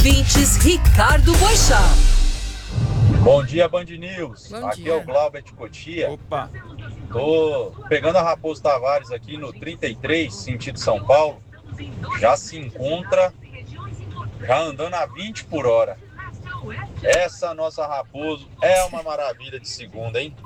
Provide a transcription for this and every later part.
ouvintes, Ricardo Boixá. Bom dia, Band News. Bom aqui dia. é o Glauber de Cotia. Opa. Tô pegando a Raposo Tavares aqui no 33, sentido São Paulo. Já se encontra, já andando a 20 por hora. Essa nossa Raposo é uma maravilha de segunda, hein?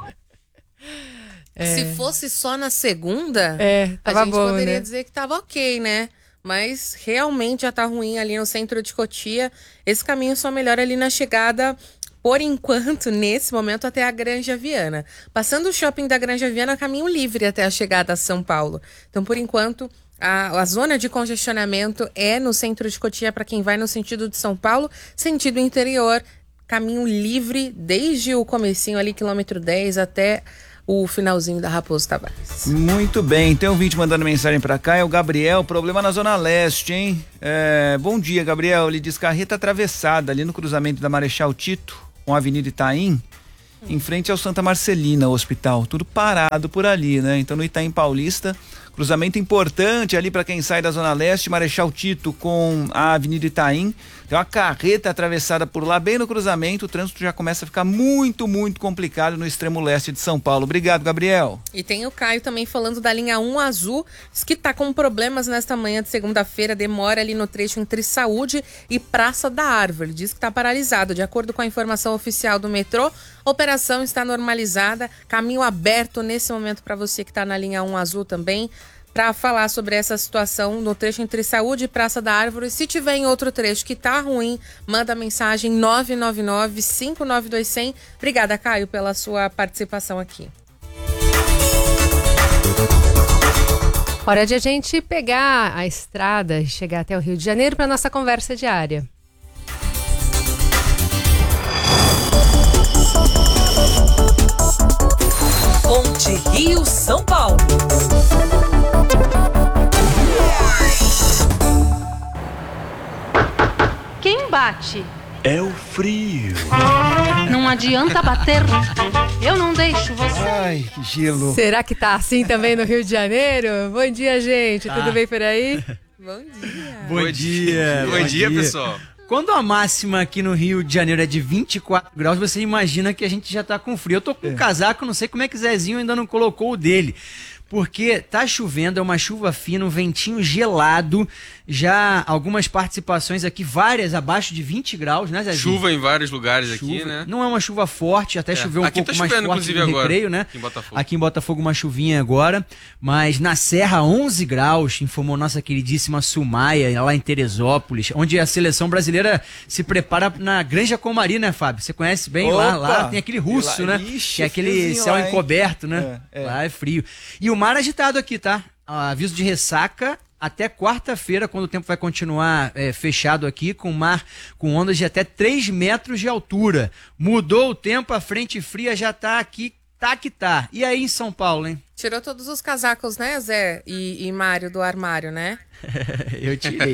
Se fosse só na segunda, a tava gente bom, poderia né? dizer que tava ok, né? Mas realmente já tá ruim ali no centro de Cotia. Esse caminho só melhora ali na chegada, por enquanto, nesse momento, até a Granja Viana. Passando o shopping da Granja Viana, caminho livre até a chegada a São Paulo. Então, por enquanto, a zona de congestionamento é no centro de Cotia para quem vai no sentido de São Paulo, sentido interior, caminho livre desde o comecinho ali, quilômetro 10, até o finalzinho da Raposo Tavares. Muito bem, tem um ouvinte mandando mensagem pra cá, é o Gabriel, problema na Zona Leste, hein? Bom dia, Gabriel, ele diz carreta atravessada ali no cruzamento da Marechal Tito com a Avenida Itaim, em frente ao Santa Marcelina, o hospital, tudo parado por ali, né? Então no Itaim Paulista, cruzamento importante ali para quem sai da Zona Leste, Marechal Tito com a Avenida Itaim, tem uma carreta atravessada por lá, bem no cruzamento, o trânsito já começa a ficar muito, muito complicado no extremo leste de São Paulo. Obrigado, Gabriel. E tem o Caio também falando da linha 1 azul, diz que tá com problemas nesta manhã de segunda-feira, demora ali no trecho entre Saúde e Praça da Árvore, diz que tá paralisado. De acordo com a informação oficial do metrô, a operação está normalizada, caminho aberto nesse momento para você que tá na linha 1 azul também, para falar sobre essa situação no trecho entre Saúde e Praça da Árvore. Se tiver em outro trecho que tá ruim, manda mensagem 999-592-100. Obrigada, Caio, pela sua participação aqui. Hora de a gente pegar a estrada e chegar até o Rio de Janeiro para nossa conversa diária. Ponte Rio-São Paulo. Quem bate? É o frio. Não adianta bater. Eu não deixo você. Ai, que gelo. Será que tá assim também no Rio de Janeiro? Bom dia, gente. Tudo bem por aí? Bom dia. Bom dia. Bom dia, pessoal. Quando a máxima aqui no Rio de Janeiro é de 24 graus, você imagina que a gente já tá com frio. Eu tô com um casaco, não sei como é que Zezinho ainda não colocou o dele. Porque tá chovendo, é uma chuva fina, um ventinho gelado, já algumas participações aqui, várias abaixo de 20 graus, né, Zezinho? Chuva em vários lugares aqui, né? Não é uma chuva forte, até choveu um aqui pouco tá mais chovendo, forte inclusive, no agora, Recreio, né? aqui em Botafogo. Aqui em Botafogo uma chuvinha agora, mas na Serra 11 graus, informou nossa queridíssima Sumaia, lá em Teresópolis, onde a seleção brasileira se prepara na Granja Comari, né, Fábio? Você conhece bem lá tem aquele russo, né? Ixi, que é aquele friozinho céu lá, hein? encoberto, né? Lá é frio. E o mar agitado aqui, tá? Aviso de ressaca até quarta-feira, quando o tempo vai continuar fechado aqui, com mar com ondas de até 3 metros de altura. Mudou o tempo, a frente fria já tá aqui, tá que tá. E aí em São Paulo, hein? Tirou todos os casacos, né, Zé e Mário do armário, né? Eu tirei.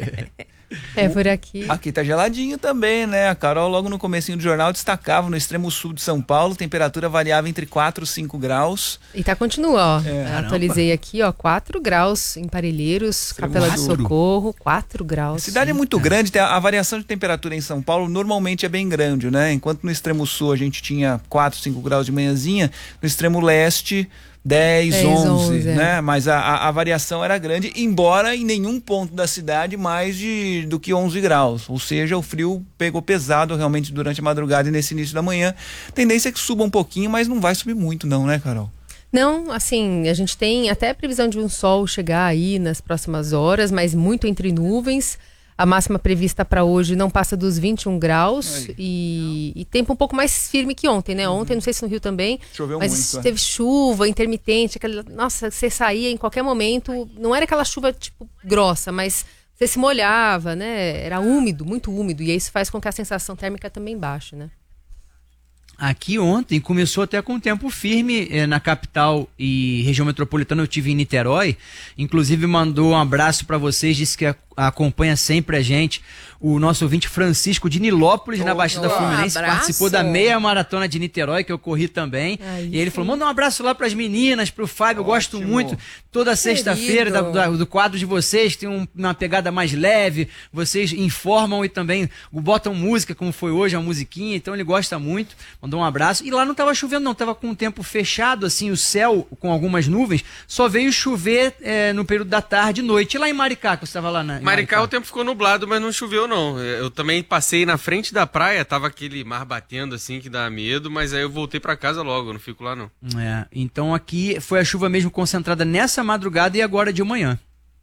É por aqui. Aqui tá geladinho também, né? A Carol logo no comecinho do jornal destacava no extremo sul de São Paulo, temperatura variava entre 4 e 5 graus. E tá continua, ó. Caramba. Atualizei aqui, ó, 4 graus em Parelheiros, Capela de Socorro, 4 graus. A cidade é muito grande, a variação de temperatura em São Paulo normalmente é bem grande, né? Enquanto no extremo sul a gente tinha 4, 5 graus de manhãzinha, no extremo leste 10, 11, né? Mas a variação era grande, embora em nenhum ponto da cidade mais do que 11 graus. Ou seja, o frio pegou pesado realmente durante a madrugada e nesse início da manhã. Tendência é que suba um pouquinho, mas não vai subir muito não, né, Carol? Não, assim, a gente tem até a previsão de um sol chegar aí nas próximas horas, mas muito entre nuvens. A máxima prevista para hoje não passa dos 21 graus e tempo um pouco mais firme que ontem, né? Ontem, não sei se no Rio também, choveu mas muito, teve chuva intermitente, nossa, você saía em qualquer momento, não era aquela chuva tipo grossa, mas você se molhava, né? Era úmido, muito úmido, e isso faz com que a sensação térmica também baixe, né? Aqui ontem começou até com tempo firme na capital e região metropolitana. Eu tive em Niterói, inclusive mandou um abraço para vocês, disse que acompanha sempre a gente, o nosso ouvinte Francisco de Nilópolis, na Baixada Fluminense, abraço. participou da meia maratona de Niterói, que eu corri também. E ele falou, manda um abraço lá pras meninas, pro Fábio, eu gosto muito. Toda sexta-feira do quadro de vocês tem uma pegada mais leve, vocês informam e também botam música, como foi hoje, uma musiquinha, então ele gosta muito, mandou um abraço. E lá não tava chovendo não, tava com o tempo fechado, assim, o céu com algumas nuvens, só veio chover no período da tarde e noite. E lá em Maricá, que você estava lá em Maricá o tempo ficou nublado, mas não choveu não. Eu também passei na frente da praia, tava aquele mar batendo assim que dá medo, mas aí eu voltei pra casa logo, eu não fico lá não. Então aqui foi a chuva mesmo concentrada nessa madrugada e agora de manhã.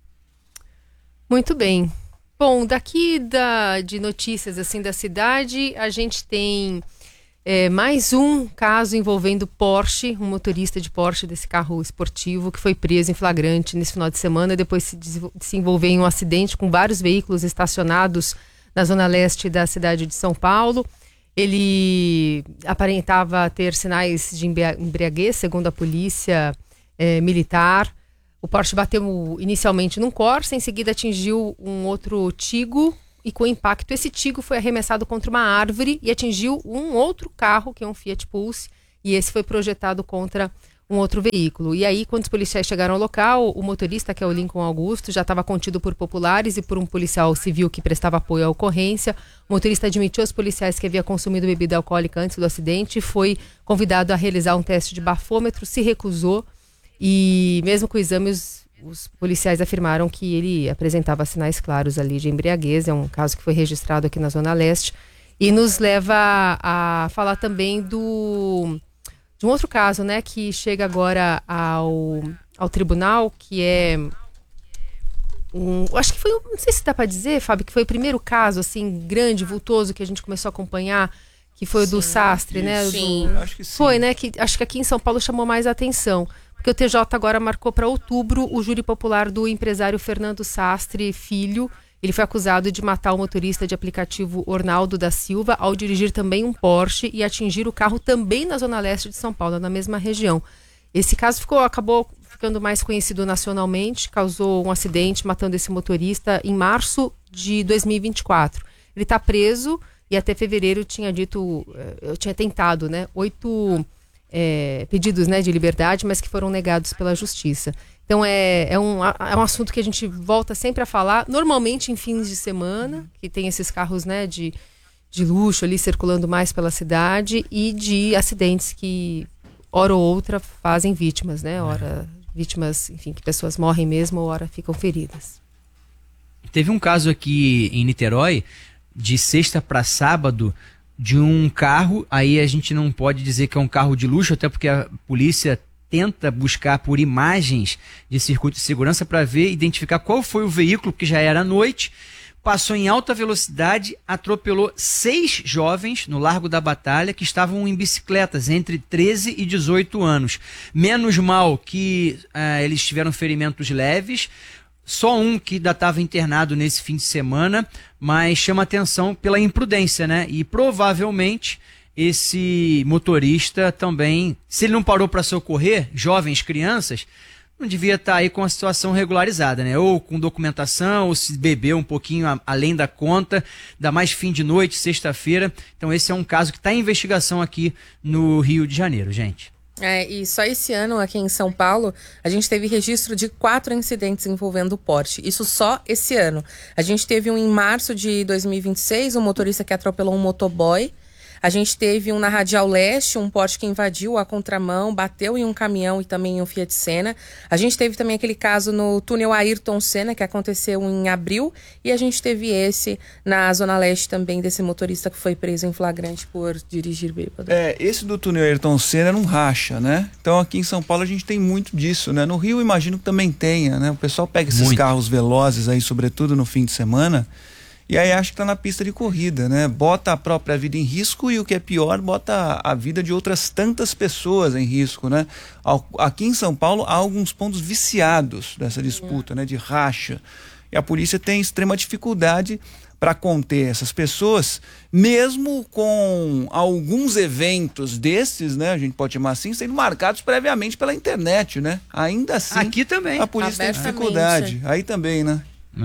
Muito bem. Bom, daqui de notícias assim da cidade, a gente tem mais um caso envolvendo Porsche, um motorista de Porsche desse carro esportivo que foi preso em flagrante nesse final de semana depois de se envolver em um acidente com vários veículos estacionados na zona leste da cidade de São Paulo. Ele aparentava ter sinais de embriaguez, segundo a polícia militar. O Porsche bateu inicialmente num Corsa, em seguida atingiu um outro Tigo e com impacto esse Tigo foi arremessado contra uma árvore e atingiu um outro carro, que é um Fiat Pulse, e esse foi projetado contra um outro veículo. E aí, quando os policiais chegaram ao local, o motorista, que é o Lincoln Augusto, já estava contido por populares e por um policial civil que prestava apoio à ocorrência. O motorista admitiu aos policiais que havia consumido bebida alcoólica antes do acidente e foi convidado a realizar um teste de bafômetro, se recusou. E mesmo com o exame, os policiais afirmaram que ele apresentava sinais claros ali de embriaguez. É um caso que foi registrado aqui na Zona Leste. E nos leva a falar também de um outro caso, né, que chega agora ao tribunal, que é acho que foi, não sei se dá para dizer, Fábio, que foi o primeiro caso, assim, grande, vultoso, que a gente começou a acompanhar, que foi o do Sastre, né? Sim. Acho que sim. Foi, né, que acho que aqui em São Paulo chamou mais a atenção. Porque o TJ agora marcou para outubro o júri popular do empresário Fernando Sastre Filho. Ele foi acusado de matar o motorista de aplicativo Ornaldo da Silva ao dirigir também um Porsche e atingir o carro também na zona leste de São Paulo, na mesma região. Esse caso acabou ficando mais conhecido nacionalmente, causou um acidente matando esse motorista em março de 2024. Ele está preso e até fevereiro tinha tentado, né, 8 pedidos, né, de liberdade, mas que foram negados pela justiça. Então é um assunto que a gente volta sempre a falar, normalmente em fins de semana, que tem esses carros, né, de luxo ali circulando mais pela cidade e de acidentes que, hora ou outra, fazem vítimas, né? Hora vítimas, enfim, que pessoas morrem mesmo, hora ficam feridas. Teve um caso aqui em Niterói, de sexta para sábado, de um carro, aí a gente não pode dizer que é um carro de luxo, até porque a polícia tenta buscar por imagens de circuito de segurança para identificar qual foi o veículo, porque já era noite, passou em alta velocidade, atropelou 6 jovens no Largo da Batalha que estavam em bicicletas entre 13 e 18 anos. Menos mal que eles tiveram ferimentos leves, só um que ainda estava internado nesse fim de semana, mas chama atenção pela imprudência, né? E provavelmente esse motorista também, se ele não parou para socorrer jovens, crianças, não devia estar aí com a situação regularizada, né? Ou com documentação, ou se bebeu um pouquinho além da conta, ainda mais fim de noite, sexta-feira. Então esse é um caso que está em investigação aqui no Rio de Janeiro, gente. E só esse ano, aqui em São Paulo, a gente teve registro de 4 incidentes envolvendo o Porsche. Isso só esse ano. A gente teve um em março de 2026, um motorista que atropelou um motoboy. A gente teve um na Radial Leste, um Porsche que invadiu a contramão, bateu em um caminhão e também em um Fiat Senna. A gente teve também aquele caso no túnel Ayrton Senna, que aconteceu em abril. E a gente teve esse na Zona Leste também, desse motorista que foi preso em flagrante por dirigir bêbado. Esse do túnel Ayrton Senna era um racha, né? Então aqui em São Paulo a gente tem muito disso, né? No Rio imagino que também tenha, né? O pessoal pega esses carros velozes aí, sobretudo no fim de semana, e aí acha que tá na pista de corrida, né? Bota a própria vida em risco e o que é pior, bota a vida de outras tantas pessoas em risco, né? Aqui em São Paulo há alguns pontos viciados dessa disputa, né? De racha. E a polícia tem extrema dificuldade para conter essas pessoas, mesmo com alguns eventos desses, né? A gente pode chamar assim, sendo marcados previamente pela internet, né? Ainda assim, aqui também. A polícia tem dificuldade. Aí também, né?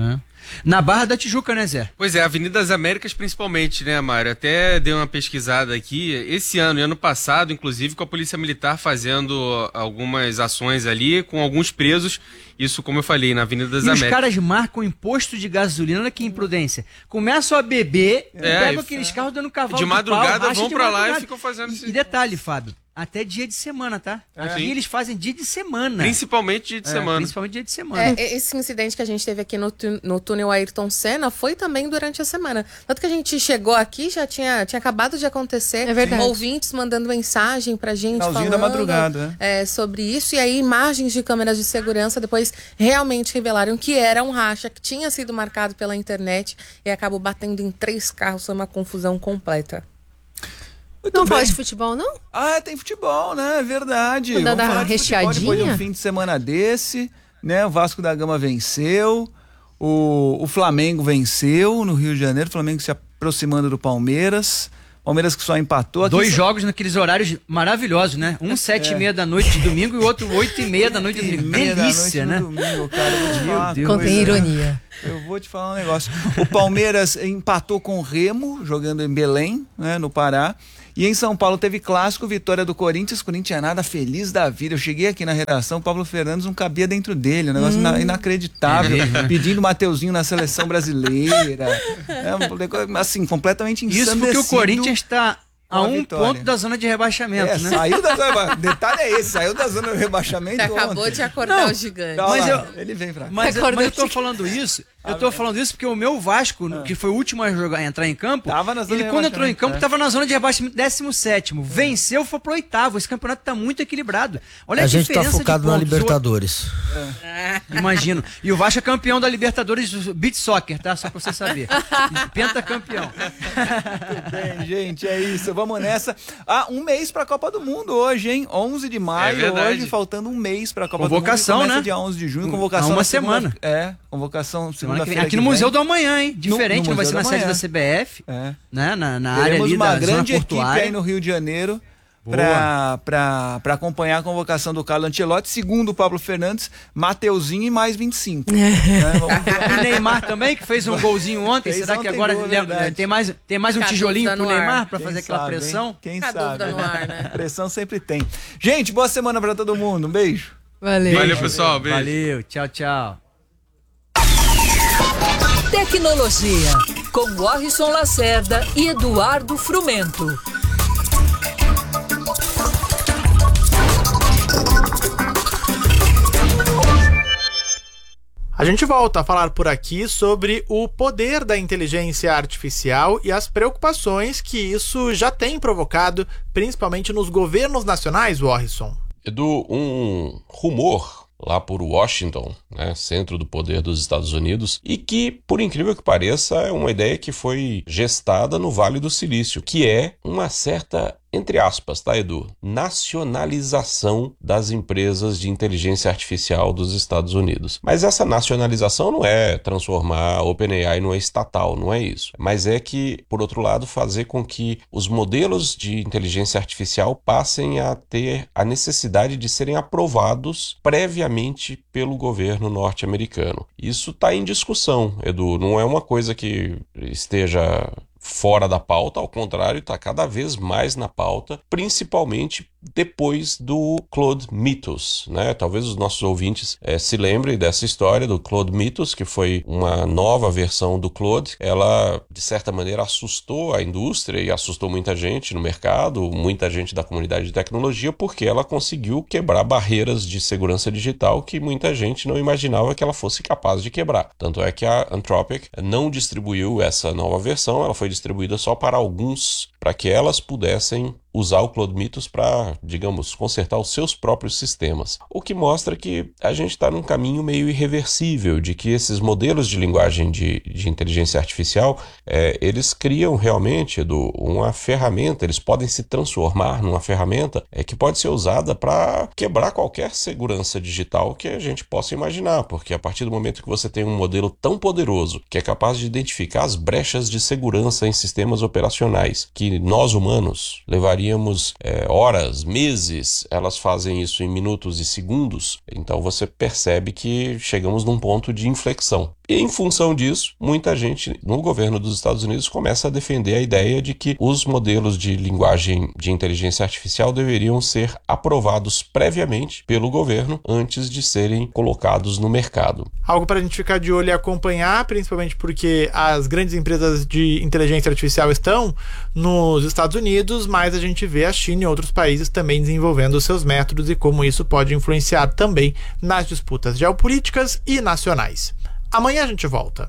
Na Barra da Tijuca, né, Zé? Pois é, Avenida das Américas principalmente, né, Mário? Até dei uma pesquisada aqui, esse ano e ano passado, inclusive, com a Polícia Militar fazendo algumas ações ali, com alguns presos, isso, como eu falei, na Avenida das Américas. Os caras marcam imposto de gasolina, olha que imprudência. Começam a beber, pegam aqueles carros dando cavalo de madrugada, pau, vão pra lá e ficam fazendo E detalhe, Fábio, até dia de semana, tá? Aqui eles fazem dia de semana. Principalmente dia de semana. Principalmente dia de semana. Esse incidente que a gente teve aqui no túnel Ayrton Senna foi também durante a semana. Tanto que a gente chegou aqui, já tinha acabado de acontecer. É verdade. Ouvintes mandando mensagem pra gente, Finalzinho falando da madrugada, sobre isso. E aí, imagens de câmeras de segurança depois realmente revelaram que era um racha que tinha sido marcado pela internet e acabou batendo em 3 carros. Foi uma confusão completa. Muito Não bem. pode futebol, não? Ah, tem futebol, né? É verdade. Vamos dar Vamos falar uma de futebol depois de um recheadinha? fim de semana desse, né? O Vasco da Gama venceu, o Flamengo venceu no Rio de Janeiro, o Flamengo se aproximando do Palmeiras. Palmeiras que só empatou. Aqui 2 jogos naqueles horários maravilhosos, né? Um 7h30 da noite de domingo e o outro 8h30 da noite de domingo. Delícia, né? Domingo, cara, eu vou te falar. Deus. Contém ironia. Eu vou te falar um negócio. O Palmeiras empatou com o Remo, jogando em Belém, né, no Pará. E em São Paulo teve clássico, vitória do Corinthians. O Corinthians nada feliz da vida. Eu cheguei aqui na redação, o Pablo Fernandes não cabia dentro dele. Um negócio inacreditável. Pedindo o Mateuzinho na seleção brasileira. Assim, completamente ensandecido. Isso porque o Corinthians está a uma um vitória. ponto da zona de rebaixamento, né? Saiu da zona. Detalhe é esse, saiu da zona de rebaixamento. Você acabou ontem. de acordar o gigante. Olha Mas lá, ele vem pra cá. Mas eu tô falando isso. Eu tô falando isso porque o meu Vasco, que foi o último a entrar em campo, Tava na zona ele de quando entrou em rebaixamento, campo tava na zona de rebaixamento 17º. Venceu, foi pro 8º. Esse campeonato tá muito equilibrado. Olha a gente tá diferença focado de na pontos. Libertadores. Imagino. E o Vasco é campeão da Libertadores do Beach Soccer, tá? Só pra você saber. Pentacampeão. Bem, gente, é isso. Vamos nessa. Um mês pra Copa do Mundo hoje, hein? 11 de maio, verdade. hoje, faltando um mês pra Copa Convocação, do Mundo. Começa né? dia 11 de junho, convocação Há uma na semana. Convocação Semana que vem. segunda-feira. Aqui no que Museu vem. do Amanhã, hein? Diferente, No não vai ser Museu na do sede da Amanhã. CBF, É. né? Na área Teremos ali uma da zona grande equipe portuária. aí no Rio de Janeiro para acompanhar a convocação do Carlo Ancelotti, segundo o Pablo Fernandes, Mateuzinho e mais 25. Né? Vamos ver. E Neymar também, que fez um golzinho ontem. Fez Será que ontem agora gol, verdade. tem mais um Fica a tijolinho dúvida pro no ar. Neymar pra Quem fazer aquela sabe, pressão? hein? Quem Fica a sabe? dúvida no ar, né? Pressão sempre tem. Gente, boa semana para todo mundo. Um beijo. Valeu. Valeu, pessoal. Beijo. Valeu, tchau, tchau. Tecnologia, com Warrison Lacerda e Eduardo Frumento. A gente volta a falar por aqui sobre o poder da inteligência artificial e as preocupações que isso já tem provocado, principalmente nos governos nacionais, Warrison. Edu, um rumor lá por Washington, né, centro do poder dos Estados Unidos, e que, por incrível que pareça, é uma ideia que foi gestada no Vale do Silício, que é uma certa, entre aspas, tá, Edu, nacionalização das empresas de inteligência artificial dos Estados Unidos. Mas essa nacionalização não é transformar a OpenAI numa estatal, não é isso. Mas é que, por outro lado, fazer com que os modelos de inteligência artificial passem a ter a necessidade de serem aprovados previamente pelo governo norte-americano. Isso está em discussão, Edu, não é uma coisa que esteja fora da pauta, ao contrário, está cada vez mais na pauta, principalmente depois do Claude Mythos, né? Talvez os nossos ouvintes se lembrem dessa história do Claude Mythos, que foi uma nova versão do Claude. Ela, de certa maneira, assustou a indústria e assustou muita gente no mercado, muita gente da comunidade de tecnologia, porque ela conseguiu quebrar barreiras de segurança digital que muita gente não imaginava que ela fosse capaz de quebrar. Tanto é que a Anthropic não distribuiu essa nova versão, ela foi distribuída só para alguns, para que elas pudessem usar o Claude Mythos para, digamos, consertar os seus próprios sistemas. O que mostra que a gente está num caminho meio irreversível, de que esses modelos de linguagem de inteligência artificial, eles criam realmente, Edu, uma ferramenta, eles podem se transformar numa ferramenta que pode ser usada para quebrar qualquer segurança digital que a gente possa imaginar, porque a partir do momento que você tem um modelo tão poderoso, que é capaz de identificar as brechas de segurança em sistemas operacionais, que nós humanos levaríamos horas, meses, elas fazem isso em minutos e segundos, então você percebe que chegamos num ponto de inflexão. E em função disso, muita gente no governo dos Estados Unidos começa a defender a ideia de que os modelos de linguagem de inteligência artificial deveriam ser aprovados previamente pelo governo antes de serem colocados no mercado. Algo para a gente ficar de olho e acompanhar, principalmente porque as grandes empresas de inteligência artificial estão nos Estados Unidos, mas a gente vê a China e outros países também desenvolvendo os seus métodos e como isso pode influenciar também nas disputas geopolíticas e nacionais. Amanhã a gente volta.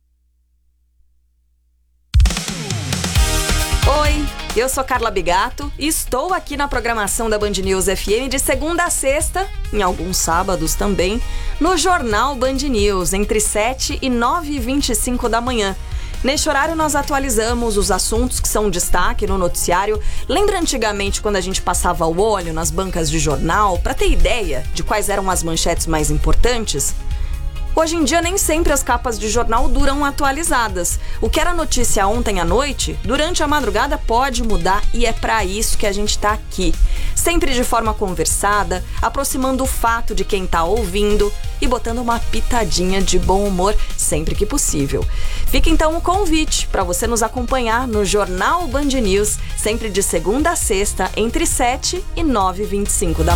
Oi, eu sou Carla Bigato e estou aqui na programação da Band News FM de segunda a sexta, em alguns sábados também, no Jornal Band News, entre 7 e 9h25 da manhã. Neste horário nós atualizamos os assuntos que são destaque no noticiário. Lembra antigamente quando a gente passava o olho nas bancas de jornal para ter ideia de quais eram as manchetes mais importantes? Hoje em dia, nem sempre as capas de jornal duram atualizadas. O que era notícia ontem à noite, durante a madrugada pode mudar e é para isso que a gente está aqui. Sempre de forma conversada, aproximando o fato de quem está ouvindo e botando uma pitadinha de bom humor sempre que possível. Fica então o convite para você nos acompanhar no Jornal Band News, sempre de segunda a sexta, entre 7 e 9h25 da manhã.